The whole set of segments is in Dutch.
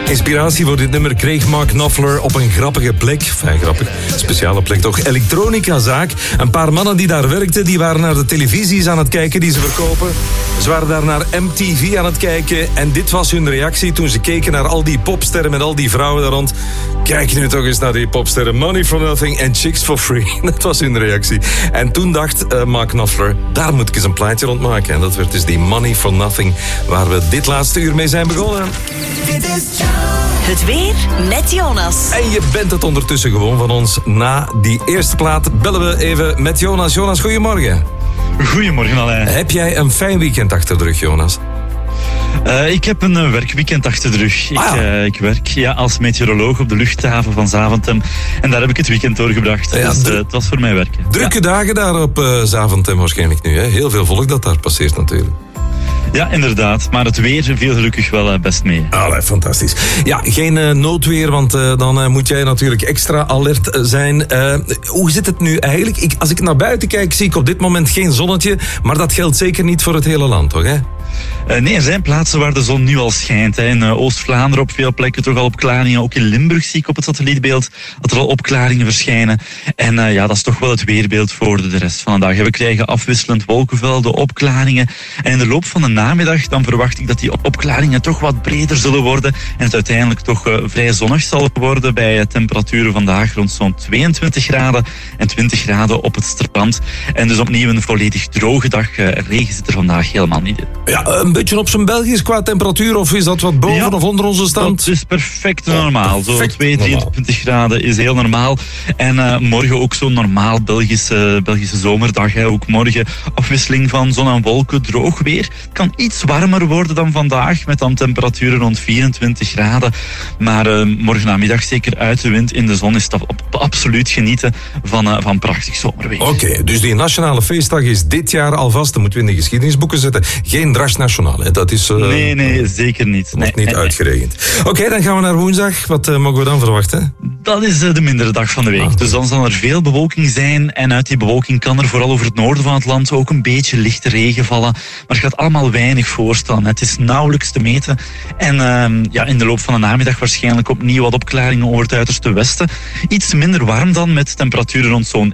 Inspiratie voor dit nummer kreeg Mark Knopfler op een grappige plek. Grappig, speciale plek toch. Elektronicazaak. Een paar mannen die daar werkten, die waren naar de televisies aan het kijken die ze verkopen. Ze waren daar naar MTV aan het kijken. En dit was hun reactie toen ze keken naar al die popsterren met al die vrouwen daar rond. Kijk nu toch eens naar die popsterren. Money for nothing and chicks for free. Dat was hun reactie. En toen dacht Mark Knopfler, daar moet ik eens een plaatje rond maken. En dat werd dus die Money for nothing, waar we dit laatste uur mee zijn begonnen. Het weer met Jonas. En je bent het ondertussen gewoon van ons. Na die eerste plaat bellen we even met Jonas. Jonas, goedemorgen. Goedemorgen Alain. Heb jij een fijn weekend achter de rug, Jonas? Ik heb een werkweekend achter de rug. Ik werk als meteoroloog op de luchthaven van Zaventem. En daar heb ik het weekend doorgebracht. Ja, dus het was voor mij werken. Drukke dagen daar op Zaventem waarschijnlijk nu. Hè? Heel veel volk dat daar passeert natuurlijk. Ja, inderdaad. Maar het weer viel gelukkig wel best mee. Allee, fantastisch. Ja, geen noodweer, want dan moet jij natuurlijk extra alert zijn. Hoe zit het nu eigenlijk? Als ik naar buiten kijk, zie ik op dit moment geen zonnetje. Maar dat geldt zeker niet voor het hele land, toch? Hè? Nee, er zijn plaatsen waar de zon nu al schijnt. Hè. In Oost-Vlaanderen op veel plekken toch al opklaringen. Ook in Limburg zie ik op het satellietbeeld dat er al opklaringen verschijnen. En dat is toch wel het weerbeeld voor de rest van de dag. We krijgen afwisselend wolkenvelden, opklaringen. En in de loop van de namiddag dan verwacht ik dat die opklaringen toch wat breder zullen worden. En het uiteindelijk toch vrij zonnig zal worden bij temperaturen vandaag rond zo'n 22 graden en 20 graden op het strand. En dus opnieuw een volledig droge dag. Regen zit er vandaag helemaal niet in. Ja, een beetje op zijn Belgisch qua temperatuur, of is dat wat boven of onder onze stand? Dat is perfect normaal. Zo 23 graden is heel normaal. En morgen ook zo'n normaal Belgische zomerdag. Hè. Ook morgen afwisseling van zon en wolken, droog weer. Het kan iets warmer worden dan vandaag, met dan temperaturen rond 24 graden. Maar morgen namiddag zeker uit de wind in de zon is dat absoluut genieten van prachtig zomerweer. Oké, dus die nationale feestdag is dit jaar alvast, dat moeten we in de geschiedenisboeken zetten, geen Drach Nationaal. Hè? Dat is... Nee, zeker niet. Wordt niet uitgeregend. Oké, dan gaan we naar woensdag. Wat mogen we dan verwachten? Dat is de mindere dag van de week. Dus dan zal er veel bewolking zijn. En uit die bewolking kan er vooral over het noorden van het land ook een beetje lichte regen vallen. Maar het gaat allemaal weinig voorstellen. Het is nauwelijks te meten. En in de loop van de namiddag waarschijnlijk opnieuw wat opklaringen over het uiterste westen. Iets minder warm dan, met temperaturen rond zo'n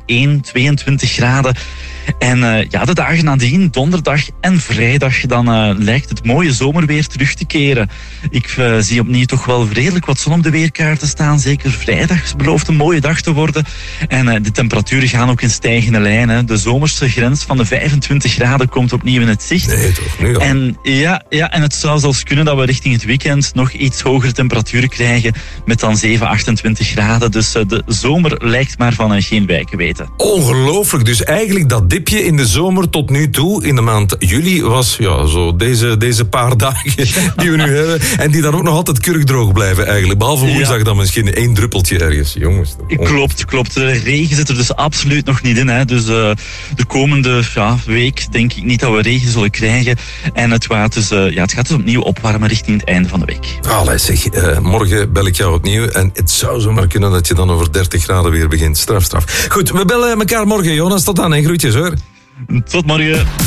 22 graden. En de dagen nadien, donderdag en vrijdag, dan lijkt het mooie zomerweer terug te keren. Ik zie opnieuw toch wel redelijk wat zon op de weerkaarten staan. Zeker vrijdag belooft een mooie dag te worden. En de temperaturen gaan ook in stijgende lijn. Hè. De zomerse grens van de 25 graden komt opnieuw in het zicht. Nee, toch? Nu al. En en het zou zelfs kunnen dat we richting het weekend nog iets hogere temperaturen krijgen, met dan 28 graden. Dus de zomer lijkt maar van geen wijken weten. Ongelooflijk. Dus eigenlijk dat dipje in de zomer tot nu toe, in de maand juli, was zo deze paar dagen die we nu hebben. En die dan ook nog altijd kurkdroog blijven eigenlijk. Behalve woensdag dan misschien 1 druppeltje ergens. Jongens. Klopt. De regen zit er dus absoluut nog niet in. Hè. Dus de komende week denk ik niet dat we regen zullen krijgen. En het gaat dus opnieuw opwarmen richting het einde van de week. Allee zeg, morgen bel ik jou opnieuw. En het zou zomaar kunnen dat je dan over 30 graden weer begint. Straf. Goed, we bellen elkaar morgen, Jonas. Tot dan en groetjes hoor. Tot morgen.